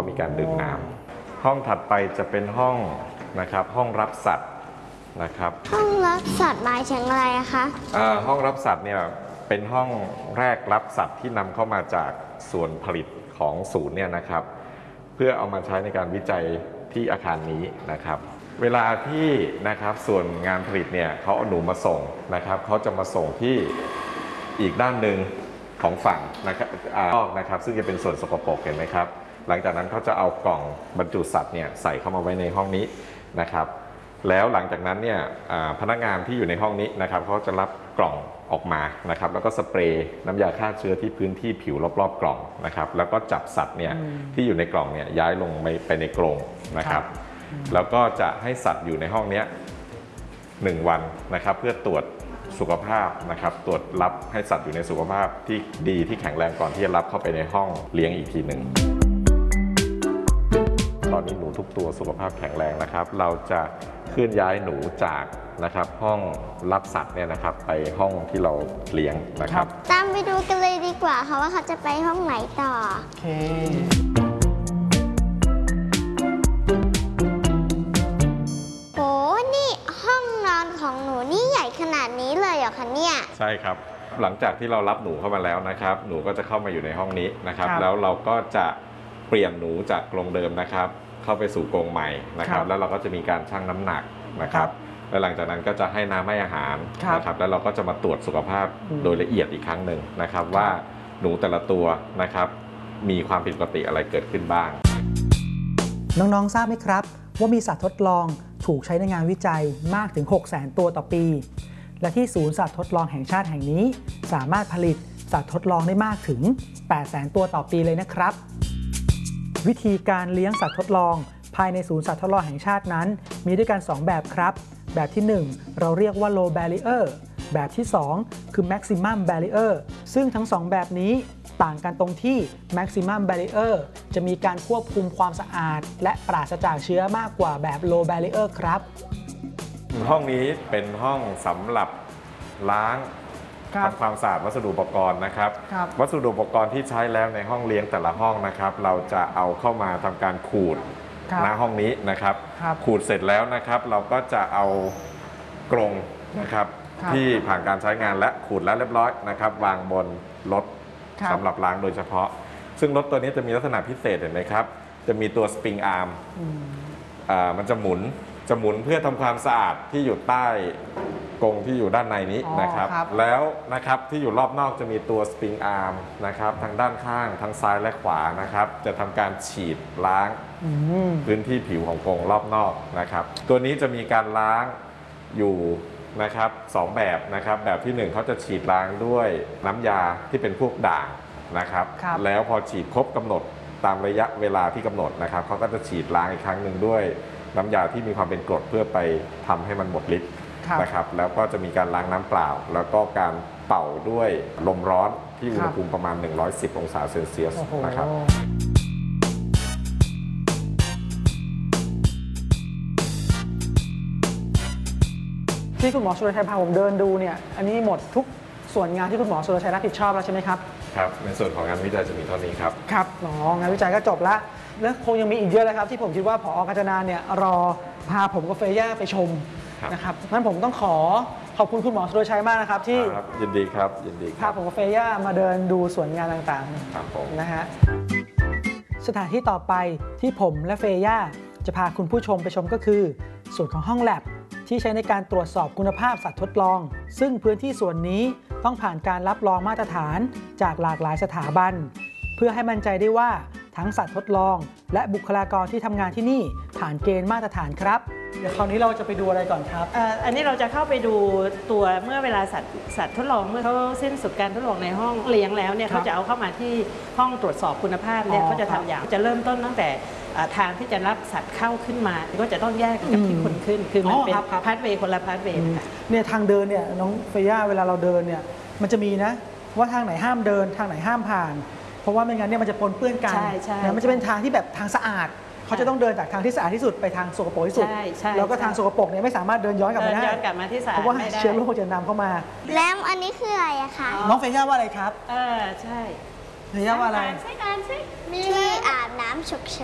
มีการดื่มน้ำห้องถัดไปจะเป็นห้องนะครับห้องรับสัตว์นะครับห้องรับสัตว์หมายถึงอะไรคะห้องรับสัตว์เนี่ยเป็นห้องแรกรับสัตว์ที่นำเข้ามาจากส่วนผลิตของศูนย์เนี่ยนะครับเพื่อเอามาใช้ในการวิจัยที่อาคารนี้นะครับเวลาที่นะครับส่วนงานผลิตเนี่ยเขาเอาหนูมาส่งนะครับเขาจะมาส่งที่อีกด้านหนึ่งของฝั่งนะครับซึ่งจะเป็นส่วนสกปรกเห็นไหมครับหลังจากนั้นเขาจะเอากล่องบรรจุสัตว์เนี่ยใส่เข้ามาไว้ในห้องนี้นะครับแล้วหลังจากนั้นเนี่ยพนักงานที่อยู่ในห้องนี้นะครับเขาจะรับกล่องออกมานะครับแล้วก็สเปรย์น้ำยาฆ่าเชื้อที่พื้นที่ผิวรอบๆกล่องนะครับแล้วก็จับสัตว์เนี่ยที่อยู่ในกล่องเนี่ยย้ายลงไปในกรงนะครับแล้วก็จะให้สัตว์อยู่ในห้องนี้1 วันนะครับเพื่อตรวจสุขภาพนะครับตรวจรับให้สัตว์อยู่ในสุขภาพที่ดีที่แข็งแรงก่อนที่จะรับเข้าไปในห้องเลี้ยงอีกทีหนึ่งตอนนี้หนูทุกตัวสุขภาพแข็งแรงนะครับเราจะเคลื่อนย้ายหนูจากนะครับห้องรับสัตว์เนี่ยนะครับไปห้องที่เราเลี้ยงนะครับตามไปดูกันเลยดีกว่าค่ะว่าเขาจะไปห้องไหนต่อโอเคโอ้นี่ห้องนอนของหนูนี่ใหญ่ขนาดนี้เลยเหรอคะเนี่ยใช่ครับหลังจากที่เรารับหนูเข้ามาแล้วนะครับหนูก็จะเข้ามาอยู่ในห้องนี้นะครับแล้วเราก็จะเปลี่ยนหนูจากกรงเดิมนะครับเข้าไปสู่กรงใหม่นะครับแล้วเราก็จะมีการชั่งน้ำหนักนะครับและหลังจากนั้นก็จะให้น้ำให้อาหารนะครับแล้วเราก็จะมาตรวจสุขภาพโดยละเอียดอีกครั้งหนึ่งนะครับว่าหนูแต่ละตัวนะครับมีความผิดปกติอะไรเกิดขึ้นบ้างน้องๆทราบไหมครับว่ามีสัตว์ทดลองถูกใช้ในงานวิจัยมากถึง 600,000 ตัวต่อปีและที่ศูนย์สัตว์ทดลองแห่งชาติแห่งนี้สามารถผลิตสัตว์ทดลองได้มากถึง 800,000 ตัวต่อปีเลยนะครับวิธีการเลี้ยงสัตว์ทดลองภายในศูนย์สัตว์ทดลองแห่งชาตินั้นมีด้วยกัน2แบบครับแบบที่1เราเรียกว่า low barrier แบบที่2คือ maximum barrier ซึ่งทั้ง2แบบนี้ต่างกันตรงที่ maximum barrier จะมีการควบคุมความสะอาดและปราศจากเชื้อมากกว่าแบบ low barrier ครับห้องนี้เป็นห้องสำหรับล้างทำความสะอาดวัสดุอุปกรณ์นะครับวัสดุอุปกรณ์ที่ใช้แล้วในห้องเลี้ยงแต่ละห้องนะครับเราจะเอาเข้ามาทำการขูดหน้าห้องนี้นะครับขูดเสร็จแล้วนะครับเราก็จะเอากรงนะครับที่ผ่านการใช้งานและขูดแล้วเรียบร้อยนะครับวางบนรถสำหรับล้างโดยเฉพาะซึ่งรถตัวนี้จะมีลักษณะพิเศษเห็นไหมครับจะมีตัวสปริงอาร์มมันจะหมุนเพื่อทำความสะอาดที่อยู่ใต้กรงที่อยู่ด้านในนี้นะครับแล้วนะครับที่อยู่รอบนอกจะมีตัวสปริงอาร์มนะครับทางด้านข้างทั้งซ้ายและขวานะครับจะทำการฉีดล้างพื้นที่ผิวของกรงรอบนอกนะครับตัวนี้จะมีการล้างอยู่นะครับ2แบบนะครับแบบที่1เขาจะฉีดล้างด้วยน้ำยาที่เป็นพวกด่างนะครับแล้วพอฉีดครบกำหนดตามระยะเวลาที่กำหนดนะครับเขาก็จะฉีดล้างอีกครั้งหนึ่งด้วยน้ำยาที่มีความเป็นกรดเพื่อไปทำให้มันหมดฤทธิ์นะครับแล้วก็จะมีการล้างน้ำเปล่าแล้วก็การเป่าด้วยลมร้อนที่อุณหภูมิประมาณ110 องศาเซลเซียสนะครับที่คุณหมอสุรชัยพาผมเดินดูเนี่ยอันนี้หมดทุกส่วนงานที่คุณหมอสุรชัยรับผิดชอบแล้วใช่ไหมครับครับในส่วนของงานวิจัยจะมีเท่านี้ครับครับงานวิจัยก็จบแล้วและคงยังมีอีกเยอะเลยครับที่ผมคิดว่าผอ.กาญจนาเนี่ยรอพาผมกับเฟย่าไปชมนะครับงั้นผมต้องขอบคุณคุณหมอสุรชัยมากนะครับที่ยินดีครับพาผมกับเฟย่ามาเดินดูส่วนงานต่างๆนะฮะสถานที่ต่อไปที่ผมและเฟย่าจะพาคุณผู้ชมไปชมก็คือส่วนของห้องแลบที่ใช้ในการตรวจสอบคุณภาพสัตว์ทดลองซึ่งพื้นที่ส่วนนี้ต้องผ่านการรับรองมาตรฐานจากหลากหลายสถาบันเพื่อให้มั่นใจได้ว่าทั้งสัตว์ทดลองและบุคลากรที่ทำงานที่นี่ผ่านเกณฑ์มาตรฐานครับเดี๋ยวคราวนี้เราจะไปดูอะไรก่อนครับอันนี้เราจะเข้าไปดูตัวเมื่อเวลาสัตว์ทดลองเมื่อเขาสิ้นสุดการทดลองในห้องเลี้ยงแล้วเนี่ยเขาจะเอาเข้ามาที่ห้องตรวจสอบคุณภาพเนี่ยเขาจะทำอย่างจะเริ่มต้นตั้งแต่ทางที่จะรับสัตว์เข้าขึ้นมาก็จะต้องแยกกับที่คนขึ้นคือมันเป็นพาสเวย์คนละพาสเวย์เนี่ยทางเดินเนี่ยน้องเฟย่าเวลาเราเดินเนี่ยมันจะมีนะว่าทางไหนห้ามเดินทางไหนห้ามผ่านเพราะว่าไม่งั้นเนี่ยมันจะปนเปื้อนกันมันจะเป็นทางที่แบบทางสะอาดเขาจะต้องเดินจากทางที่สะอาดที่สุดไปทางสกปรกที่สุดแล้วก็ทางสกปรกเนี่ยไม่สามารถเดินย้อนกลับมาได้เพราะว่าเชื้อโรคจะนำเข้ามาแล้วอันนี้คืออะไรอะคะน้องเฟย่าว่าอะไรครับใช่เฟย่าว่าอะไรที่อาบน้ำฉุกเฉิ